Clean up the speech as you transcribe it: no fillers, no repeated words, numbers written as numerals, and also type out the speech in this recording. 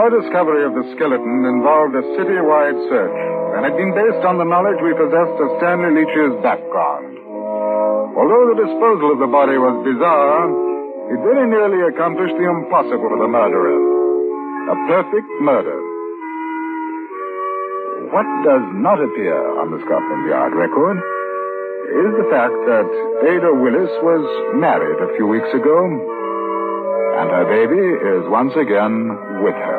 Our discovery of the skeleton involved a city-wide search and had been based on the knowledge we possessed of Stanley Leach's background. Although the disposal of the body was bizarre, it very nearly accomplished the impossible for the murderer. A perfect murder. What does not appear on the Scotland Yard record is the fact that Ada Willis was married a few weeks ago, and her baby is once again with her.